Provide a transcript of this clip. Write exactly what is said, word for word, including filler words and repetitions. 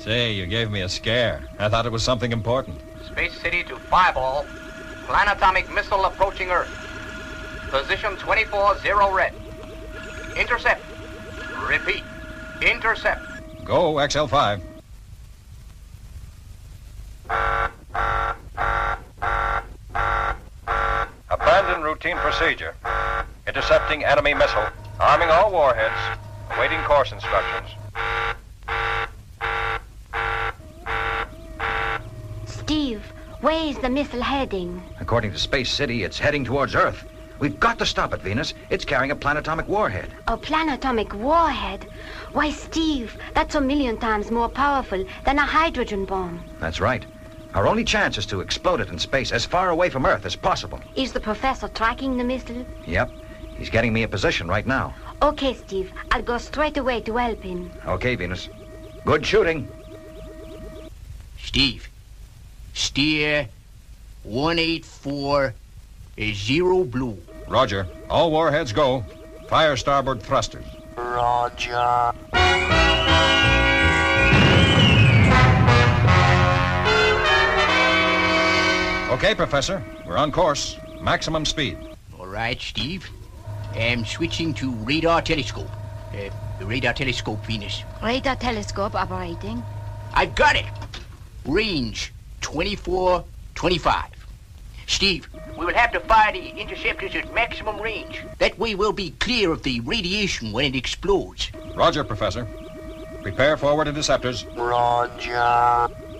Say, you gave me a scare. I thought it was something important. Space City to Fireball. Planetomic missile approaching Earth. Position twenty-four zero red. Intercept. Repeat. Intercept. Go, X L five. Abandon routine procedure. Intercepting enemy missile. Arming all warheads. Awaiting course instructions. Steve, where is the missile heading? According to Space City, it's heading towards Earth. We've got to stop it, Venus. It's carrying a planetomic warhead. A planetomic warhead? Why, Steve, that's a million times more powerful than a hydrogen bomb. That's right. Our only chance is to explode it in space as far away from Earth as possible. Is the professor tracking the missile? Yep. He's getting me a position right now. Okay, Steve. I'll go straight away to help him. Okay, Venus. Good shooting. Steve, steer one eight four zero blue. Roger. All warheads go. Fire starboard thrusters. Roger. Okay, Professor. We're on course. Maximum speed. All right, Steve. I'm switching to radar telescope. Uh, the radar telescope, Venus. Radar telescope operating. I've got it. Range twenty-four twenty-five. Steve, we will have to fire the interceptors at maximum range. That way we'll be clear of the radiation when it explodes. Roger, Professor. Prepare forward interceptors. Roger.